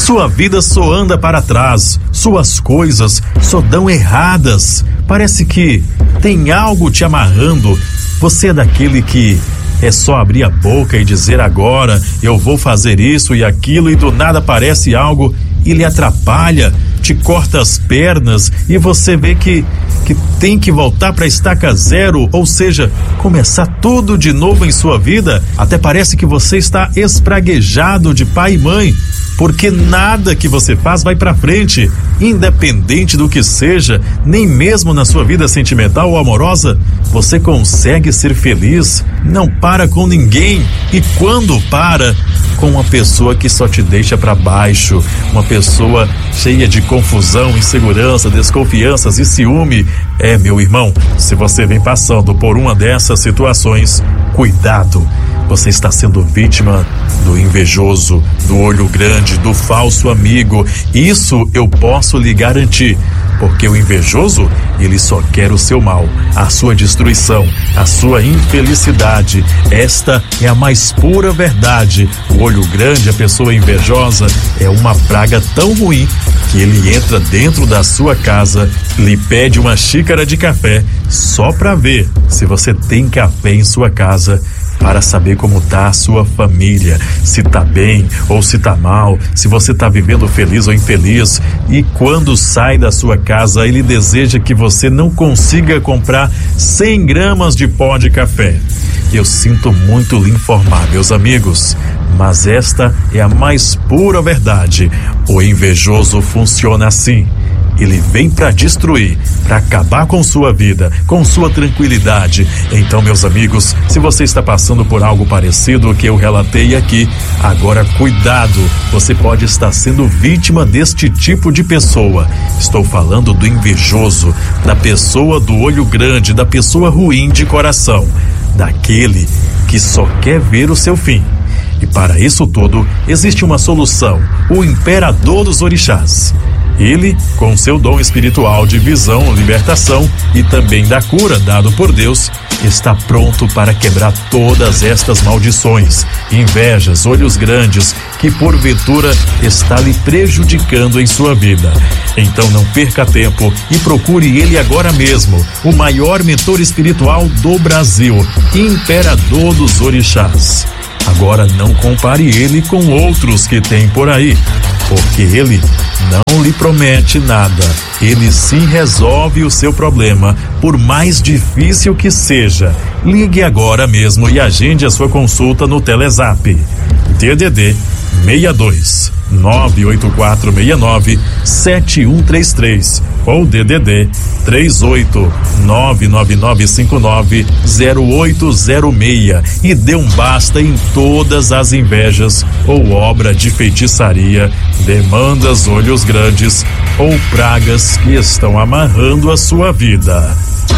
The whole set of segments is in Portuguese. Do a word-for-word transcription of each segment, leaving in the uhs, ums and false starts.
Sua vida só anda para trás, suas coisas só dão erradas. Parece que tem algo te amarrando. Você é daquele que é só abrir a boca e dizer agora eu vou fazer isso e aquilo, e do nada aparece algo e lhe atrapalha, te corta as pernas e você vê que, que tem que voltar para a estaca zero, ou seja, começar tudo de novo em sua vida. Até parece que você está espraguejado de pai e mãe, porque nada que você faz vai pra frente, independente do que seja, nem mesmo na sua vida sentimental ou amorosa, você consegue ser feliz, não para com ninguém, e quando para, com uma pessoa que só te deixa pra baixo, uma pessoa cheia de confusão, insegurança, desconfianças e ciúme. É, meu irmão, se você vem passando por uma dessas situações, cuidado. Você está sendo vítima do invejoso, do olho grande, do falso amigo. Isso eu posso lhe garantir, porque o invejoso, ele só quer o seu mal, a sua destruição, a sua infelicidade. Esta é a mais pura verdade. O olho grande, a pessoa invejosa, é uma praga tão ruim que ele entra dentro da sua casa, lhe pede uma xícara de café só para ver se você tem café em sua casa, para saber como tá a sua família, se tá bem ou se tá mal, se você tá vivendo feliz ou infeliz. E quando sai da sua casa, ele deseja que você não consiga comprar cem gramas de pó de café. Eu sinto muito lhe informar, meus amigos, mas esta é a mais pura verdade. O invejoso funciona assim. Ele vem para destruir, para acabar com sua vida, com sua tranquilidade. Então, meus amigos, se você está passando por algo parecido ao que eu relatei aqui, agora cuidado, você pode estar sendo vítima deste tipo de pessoa. Estou falando do invejoso, da pessoa do olho grande, da pessoa ruim de coração, daquele que só quer ver o seu fim. E para isso tudo, existe uma solução: o imperador dos orixás. Ele, com seu dom espiritual de visão, libertação e também da cura dado por Deus, está pronto para quebrar todas estas maldições, invejas, olhos grandes, que porventura está lhe prejudicando em sua vida. Então não perca tempo e procure ele agora mesmo, o maior mentor espiritual do Brasil, Imperador dos Orixás. Agora não compare ele com outros que tem por aí, porque ele não lhe promete nada. Ele sim resolve o seu problema, por mais difícil que seja. Ligue agora mesmo e agende a sua consulta no Telezap. D D D seis dois nove oito quatro seis nove sete um três três ou D D D três oito nove nove nove cinco nove zero oito zero seis e dê um basta em todas as invejas ou obra de feitiçaria, demandas, olhos grandes ou pragas que estão amarrando a sua vida.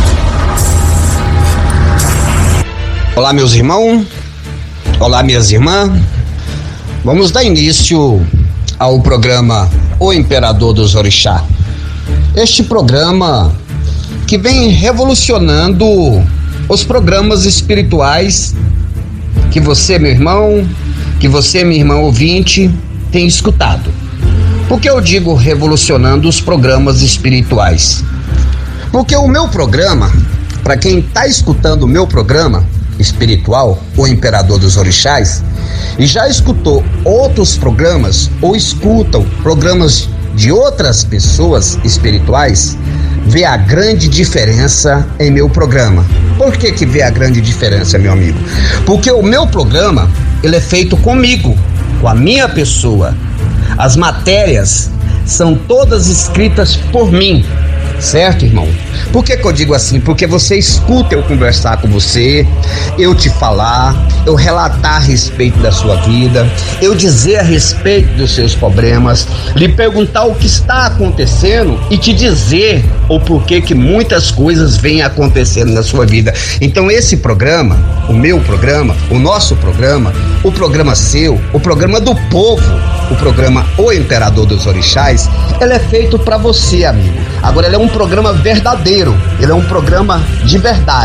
Olá, meus irmãos. Olá, minhas irmãs. Vamos dar início ao programa O Imperador dos Orixás. Este programa que vem revolucionando os programas espirituais que você, meu irmão, que você, minha irmã ouvinte, tem escutado. Por que eu digo revolucionando os programas espirituais? Porque o meu programa, para quem está escutando o meu programa espiritual, O Imperador dos Orixás, e já escutou outros programas ou escutam programas de outras pessoas espirituais, vê a grande diferença em meu programa. Por que que vê a grande diferença, meu amigo? Porque o meu programa, ele é feito comigo, com a minha pessoa. As matérias são todas escritas por mim. Certo, irmão? Por que que eu digo assim? Porque você escuta eu conversar com você, eu te falar, eu relatar a respeito da sua vida, eu dizer a respeito dos seus problemas, lhe perguntar o que está acontecendo e te dizer o porquê que muitas coisas vêm acontecendo na sua vida. Então esse programa, o meu programa, o nosso programa, o programa seu, o programa do povo, o programa O Imperador dos Orixás, ele é feito para você, amigo. Agora ele é um programa verdadeiro, ele é um programa de verdade.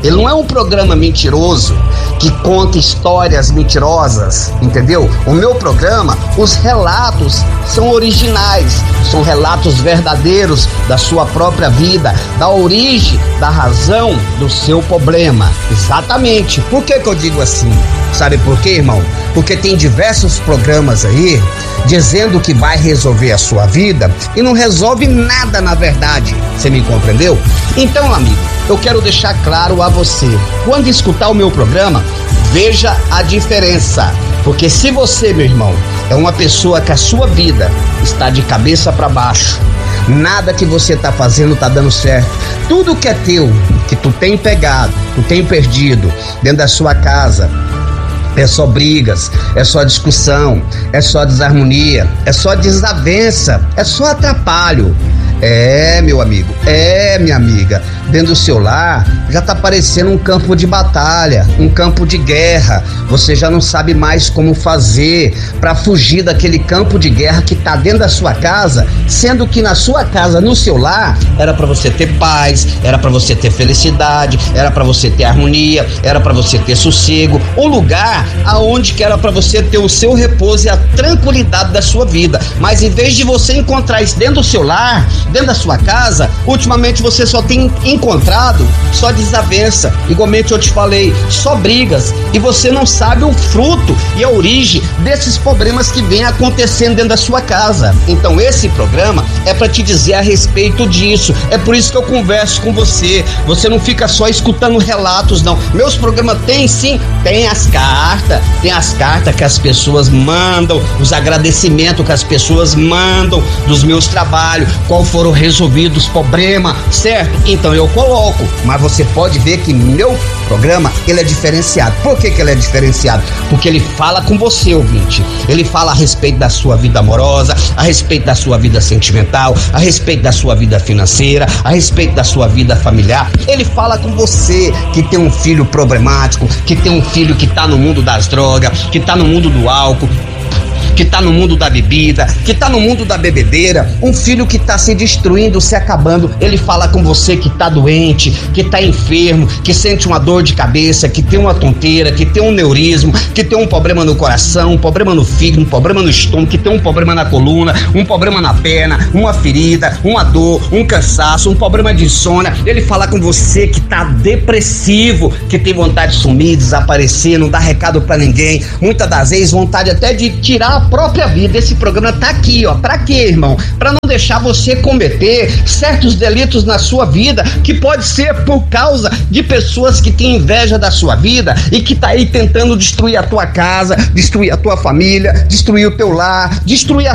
Ele não é um programa mentiroso que conta histórias mentirosas, entendeu? O meu programa, os relatos são originais, são relatos verdadeiros da sua própria vida, da origem, da razão do seu problema. Exatamente. Por que que eu digo assim? Sabe por quê, irmão? Porque tem diversos programas aí dizendo que vai resolver a sua vida e não resolve nada na verdade. Você me compreendeu? Então, amigo, eu quero deixar claro a você, quando escutar o meu programa, veja a diferença. Porque se você, meu irmão, é uma pessoa que a sua vida está de cabeça para baixo, nada que você tá fazendo tá dando certo, tudo que é teu, que tu tem pegado, tu tem perdido dentro da sua casa, é só brigas, é só discussão, é só desarmonia, é só desavença, é só atrapalho. É, meu amigo, é, minha amiga, dentro do seu lar já tá parecendo um campo de batalha, um campo de guerra. Você já não sabe mais como fazer para fugir daquele campo de guerra que tá dentro da sua casa, sendo que na sua casa, no seu lar, era para você ter paz, era para você ter felicidade, era para você ter harmonia, era para você ter sossego, um lugar aonde que era para você ter o seu repouso e a tranquilidade da sua vida. Mas em vez de você encontrar isso dentro do seu lar, dentro da sua casa, ultimamente você só tem encontrado só desavença, igualmente eu te falei, só brigas, e você não sabe o fruto e a origem desses problemas que vem acontecendo dentro da sua casa. Então esse programa é para te dizer a respeito disso, é por isso que eu converso com você. Você não fica só escutando relatos, não. Meus programas tem sim, tem as cartas, tem as cartas que as pessoas mandam, os agradecimentos que as pessoas mandam dos meus trabalhos, qual foram resolvidos os problemas, certo? Então eu coloco, mas você pode ver que meu programa, ele é diferenciado. Por que que ele é diferenciado? Porque ele fala com você, ouvinte. Ele fala a respeito da sua vida amorosa, a respeito da sua vida sentimental, a respeito da sua vida financeira, a respeito da sua vida familiar. Ele fala com você que tem um filho problemático, que tem um filho que tá no mundo das drogas, que tá no mundo do álcool, que tá no mundo da bebida, que tá no mundo da bebedeira, um filho que tá se destruindo, se acabando. Ele fala com você que tá doente, que tá enfermo, que sente uma dor de cabeça, que tem uma tonteira, que tem um neurismo, que tem um problema no coração, um problema no fígado, um problema no estômago, que tem um problema na coluna, um problema na perna, uma ferida, uma dor, um cansaço, um problema de insônia. Ele fala com você que tá depressivo, que tem vontade de sumir, desaparecer, não dá recado pra ninguém, muitas das vezes vontade até de tirar a própria vida. Esse programa tá aqui, ó. Pra quê, irmão? Pra não deixar você cometer certos delitos na sua vida, que pode ser por causa de pessoas que têm inveja da sua vida e que tá aí tentando destruir a tua casa, destruir a tua família, destruir o teu lar, destruir a